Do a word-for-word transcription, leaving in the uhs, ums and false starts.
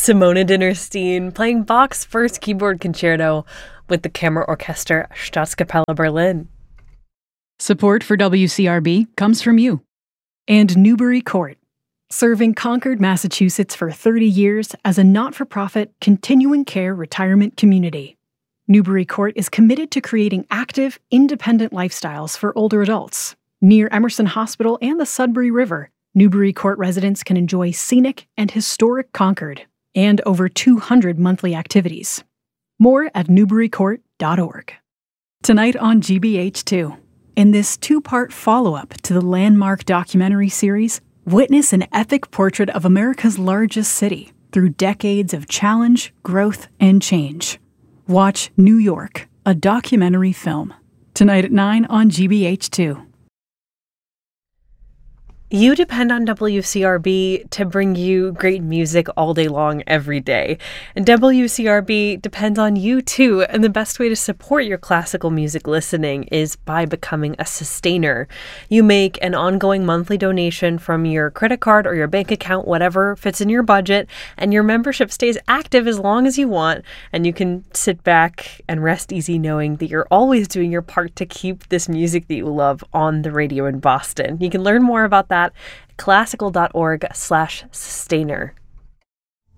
Simona Dinnerstein playing Bach's first keyboard concerto with the Kammerorchester Staatskapelle Berlin. Support for W C R B comes from you. And Newbury Court, serving Concord, Massachusetts for thirty years as a not-for-profit continuing care retirement community. Newbury Court is committed to creating active, independent lifestyles for older adults. Near Emerson Hospital and the Sudbury River, Newbury Court residents can enjoy scenic and historic Concord and over two hundred monthly activities. More at newbury court dot org. Tonight on G B H two, in this two-part follow-up to the landmark documentary series, witness an epic portrait of America's largest city through decades of challenge, growth, and change. Watch New York, a documentary film. Tonight at nine on G B H two. You depend on W C R B to bring you great music all day long, every day. And W C R B depends on you too. And the best way to support your classical music listening is by becoming a sustainer. You make an ongoing monthly donation from your credit card or your bank account, whatever fits in your budget, and your membership stays active as long as you want. And you can sit back and rest easy knowing that you're always doing your part to keep this music that you love on the radio in Boston. You can learn more about that at classical dot org slash sustainer.